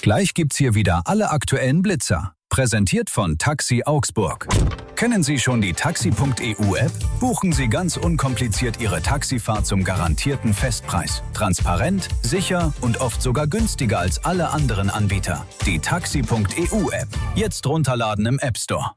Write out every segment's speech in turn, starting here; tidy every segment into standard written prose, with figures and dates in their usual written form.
Gleich gibt's hier wieder alle aktuellen Blitzer. Präsentiert von Taxi Augsburg. Kennen Sie schon die Taxi.eu-App? Buchen Sie ganz unkompliziert Ihre Taxifahrt zum garantierten Festpreis. Transparent, sicher und oft sogar günstiger als alle anderen Anbieter. Die Taxi.eu-App. Jetzt runterladen im App Store.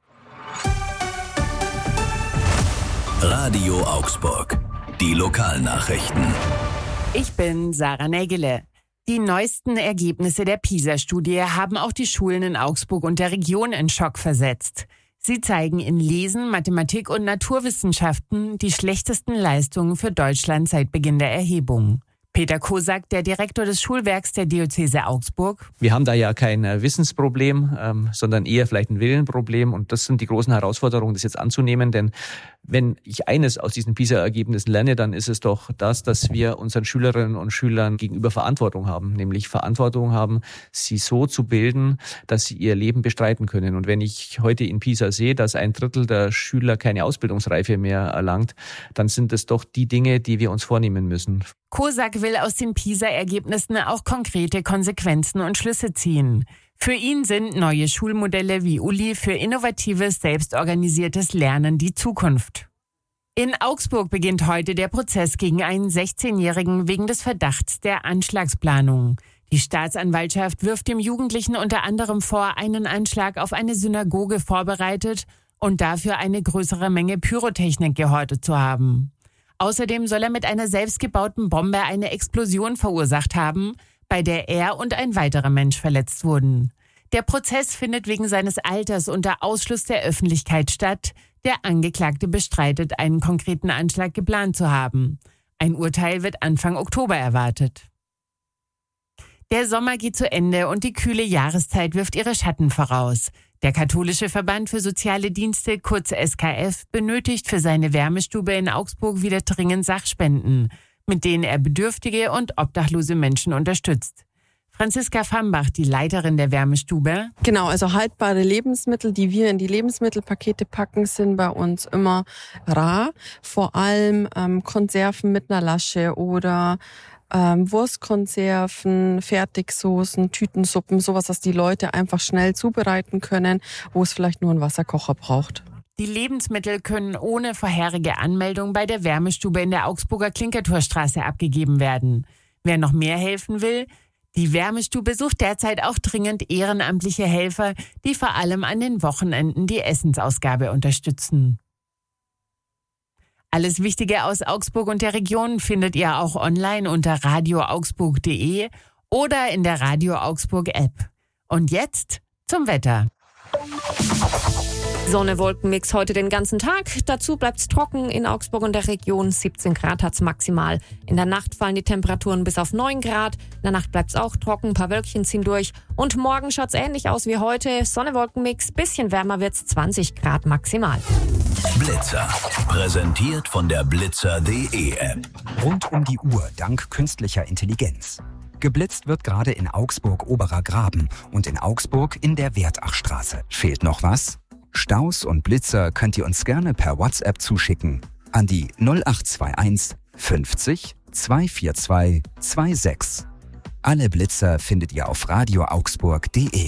Radio Augsburg. Die Lokalnachrichten. Ich bin Sarah Nägele. Die neuesten Ergebnisse der PISA-Studie haben auch die Schulen in Augsburg und der Region in Schock versetzt. Sie zeigen in Lesen, Mathematik und Naturwissenschaften die schlechtesten Leistungen für Deutschland seit Beginn der Erhebung. Peter Kosak, der Direktor des Schulwerks der Diözese Augsburg. Wir haben da ja kein Wissensproblem, sondern eher vielleicht ein Willenproblem. Und das sind die großen Herausforderungen, das jetzt anzunehmen. Denn wenn ich eines aus diesen PISA-Ergebnissen lerne, dann ist es doch das, dass wir unseren Schülerinnen und Schülern gegenüber Verantwortung haben. Nämlich Verantwortung haben, sie so zu bilden, dass sie ihr Leben bestreiten können. Und wenn ich heute in PISA sehe, dass 1/3 der Schüler keine Ausbildungsreife mehr erlangt, dann sind es doch die Dinge, die wir uns vornehmen müssen. Kosak will aus den PISA-Ergebnissen auch konkrete Konsequenzen und Schlüsse ziehen. Für ihn sind neue Schulmodelle wie Uli für innovatives, selbstorganisiertes Lernen die Zukunft. In Augsburg beginnt heute der Prozess gegen einen 16-Jährigen wegen des Verdachts der Anschlagsplanung. Die Staatsanwaltschaft wirft dem Jugendlichen unter anderem vor, einen Anschlag auf eine Synagoge vorbereitet und dafür eine größere Menge Pyrotechnik gehortet zu haben. Außerdem soll er mit einer selbstgebauten Bombe eine Explosion verursacht haben, bei der er und ein weiterer Mensch verletzt wurden. Der Prozess findet wegen seines Alters unter Ausschluss der Öffentlichkeit statt. Der Angeklagte bestreitet, einen konkreten Anschlag geplant zu haben. Ein Urteil wird Anfang Oktober erwartet. Der Sommer geht zu Ende und die kühle Jahreszeit wirft ihre Schatten voraus. Der Katholische Verband für Soziale Dienste, kurz SKF, benötigt für seine Wärmestube in Augsburg wieder dringend Sachspenden, mit denen er bedürftige und obdachlose Menschen unterstützt. Franziska Fambach, die Leiterin der Wärmestube. Genau, also haltbare Lebensmittel, die wir in die Lebensmittelpakete packen, sind bei uns immer rar. Vor allem Konserven mit einer Lasche oder Wurstkonserven, Fertigsoßen, Tütensuppen, sowas, was die Leute einfach schnell zubereiten können, wo es vielleicht nur einen Wasserkocher braucht. Die Lebensmittel können ohne vorherige Anmeldung bei der Wärmestube in der Augsburger Klinkertorstraße abgegeben werden. Wer noch mehr helfen will, die Wärmestube sucht derzeit auch dringend ehrenamtliche Helfer, die vor allem an den Wochenenden die Essensausgabe unterstützen. Alles Wichtige aus Augsburg und der Region findet ihr auch online unter radioaugsburg.de oder in der Radio Augsburg App. Und jetzt zum Wetter. Sonne-Wolken-Mix heute den ganzen Tag. Dazu bleibt's trocken in Augsburg und der Region. 17 Grad hat's maximal. In der Nacht fallen die Temperaturen bis auf 9 Grad. In der Nacht bleibt's auch trocken, ein paar Wölkchen ziehen durch. Und morgen schaut's ähnlich aus wie heute. Sonne-Wolken-Mix, bisschen wärmer wird's, 20 Grad maximal. Blitzer. Präsentiert von der Blitzer.de App. Rund um die Uhr dank künstlicher Intelligenz. Geblitzt wird gerade in Augsburg Oberer Graben und in Augsburg in der Wertachstraße. Fehlt noch was? Staus und Blitzer könnt ihr uns gerne per WhatsApp zuschicken an die 0821 50 242 26. Alle Blitzer findet ihr auf radioaugsburg.de.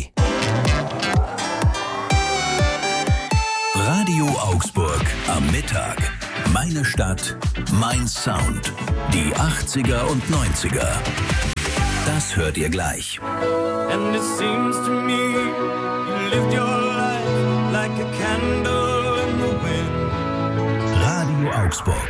Radio Augsburg am Mittag. Meine Stadt, mein Sound. Die 80er und 90er. Das hört ihr gleich. And it seems to me you lived your life like a candle in the wind. Radio Augsburg.